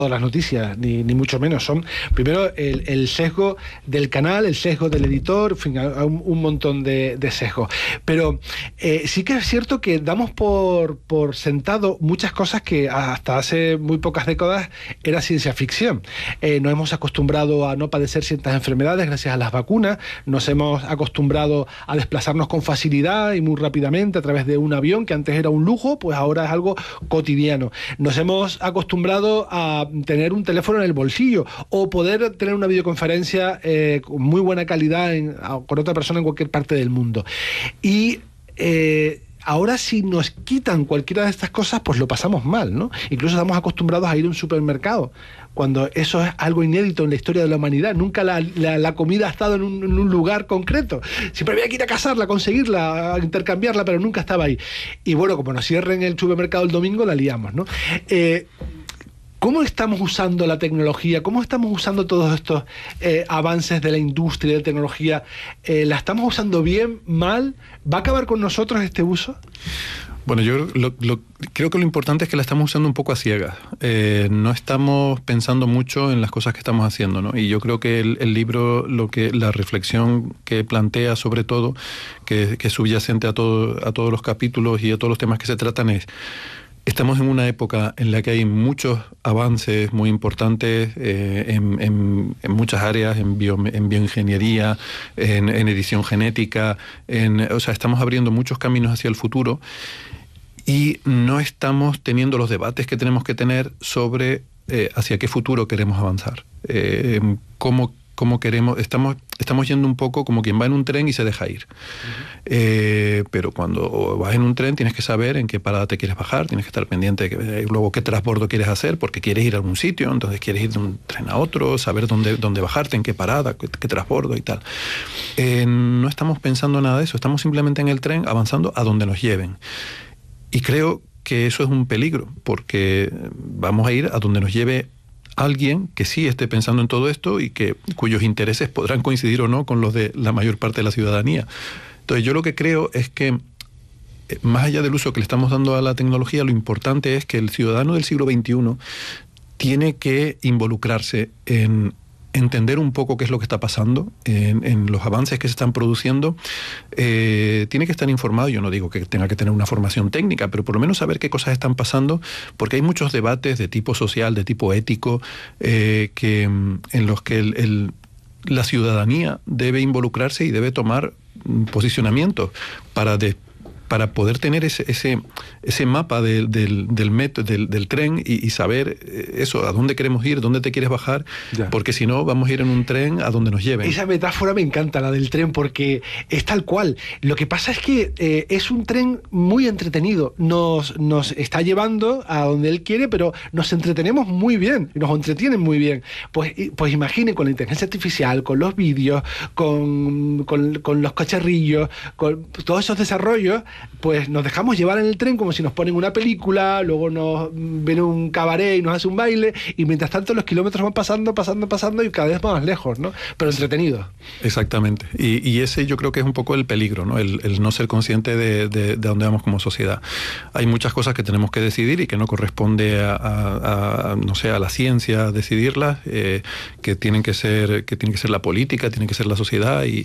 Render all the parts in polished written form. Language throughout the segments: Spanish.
las noticias, ni mucho menos. Son primero el sesgo del canal, el sesgo del editor, en fin, un montón de sesgos. Pero sí que es cierto que damos por sentado muchas cosas que hasta hace muy pocas décadas era ciencia ficción. Nos hemos acostumbrado a no padecer ciertas enfermedades gracias a las vacunas, nos hemos acostumbrado a desplazarnos con facilidad y muy rápidamente a través de un avión que antes era un lujo, pues ahora es algo cotidiano. Nos hemos acostumbrado a tener un teléfono en el bolsillo o poder tener una videoconferencia con muy buena calidad con otra persona en cualquier parte del mundo. Y ahora si nos quitan cualquiera de estas cosas, pues lo pasamos mal, ¿no? Incluso estamos acostumbrados a ir a un supermercado, cuando eso es algo inédito en la historia de la humanidad. Nunca la comida ha estado en un lugar concreto. Siempre había que ir a cazarla, a conseguirla, a intercambiarla, pero nunca estaba ahí. Y bueno, como nos cierren el supermercado el domingo, la liamos, ¿no? ¿Cómo estamos usando la tecnología? ¿Cómo estamos usando todos estos avances de la industria de tecnología? ¿La estamos usando bien, mal? ¿Va a acabar con nosotros este uso? Bueno, yo creo que lo importante es que la estamos usando un poco a ciegas. No estamos pensando mucho en las cosas que estamos haciendo, ¿no? Y yo creo que el libro, la reflexión que plantea sobre todo, que es subyacente a todos los capítulos y a todos los temas que se tratan es: estamos en una época en la que hay muchos avances muy importantes en muchas áreas, en bioingeniería, en edición genética, o sea, estamos abriendo muchos caminos hacia el futuro y no estamos teniendo los debates que tenemos que tener sobre hacia qué futuro queremos avanzar. Cómo queremos, estamos yendo un poco como quien va en un tren y se deja ir. Pero cuando vas en un tren tienes que saber en qué parada te quieres bajar, tienes que estar pendiente de luego qué transbordo quieres hacer, porque quieres ir a algún sitio, entonces quieres ir de un tren a otro, saber dónde bajarte, en qué parada, qué transbordo y tal. No estamos pensando nada de eso, estamos simplemente en el tren avanzando a donde nos lleven. Y creo que eso es un peligro, porque vamos a ir a donde nos lleve alguien que sí esté pensando en todo esto y cuyos intereses podrán coincidir o no con los de la mayor parte de la ciudadanía. Entonces yo lo que creo es que, más allá del uso que le estamos dando a la tecnología, lo importante es que el ciudadano del siglo XXI tiene que involucrarse en entender un poco qué es lo que está pasando en los avances que se están produciendo. Tiene que estar informado. Yo no digo que tenga que tener una formación técnica, pero por lo menos saber qué cosas están pasando, porque hay muchos debates de tipo social, de tipo ético, en los que la ciudadanía debe involucrarse y debe tomar posicionamientos para poder tener ese mapa del tren y saber eso, a dónde queremos ir, dónde te quieres bajar, ya. Porque si no vamos a ir en un tren a donde nos lleven. Esa metáfora me encanta, la del tren, porque es tal cual. Lo que pasa es que es un tren muy entretenido, nos está llevando a donde él quiere, pero nos entretenemos muy bien, nos entretienen muy bien. Pues imaginen, con la inteligencia artificial, con los vídeos, con los cacharrillos, con todos esos desarrollos, pues nos dejamos llevar en el tren como si nos ponen una película, luego nos viene un cabaret y nos hace un baile, y mientras tanto los kilómetros van pasando y cada vez más lejos, ¿no? Pero entretenido. Exactamente. Y ese yo creo que es un poco el peligro, ¿no? El no ser consciente de dónde vamos como sociedad. Hay muchas cosas que tenemos que decidir y que no corresponde a la ciencia decidirlas, que tienen que ser la política, tiene que ser la sociedad y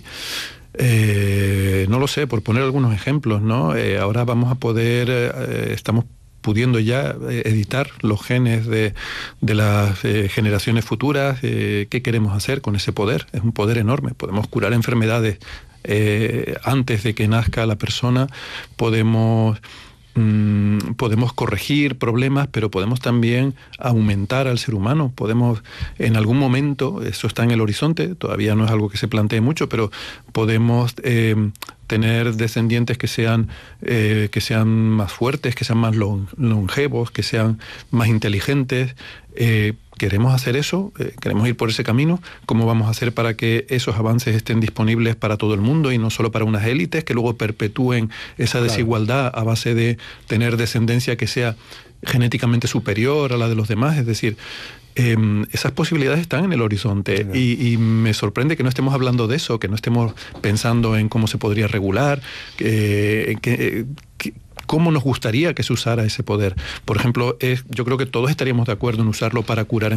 no lo sé, por poner algunos ejemplos, ¿no? Ahora vamos a poder, estamos pudiendo ya editar los genes de las generaciones futuras. ¿Qué queremos hacer con ese poder? Es un poder enorme. Podemos curar enfermedades antes de que nazca la persona, podemos corregir problemas, pero podemos también aumentar al ser humano. Podemos, en algún momento, eso está en el horizonte, todavía no es algo que se plantee mucho, pero podemos tener descendientes que sean más fuertes, que sean más longevos, que sean más inteligentes. ¿Queremos hacer eso? ¿Queremos ir por ese camino? ¿Cómo vamos a hacer para que esos avances estén disponibles para todo el mundo y no solo para unas élites que luego perpetúen esa desigualdad a base de tener descendencia que sea genéticamente superior a la de los demás? Es decir, esas posibilidades están en el horizonte y me sorprende que no estemos hablando de eso, que no estemos pensando en cómo se podría regular, cómo nos gustaría que se usara ese poder. Por ejemplo, yo creo que todos estaríamos de acuerdo en usarlo para curar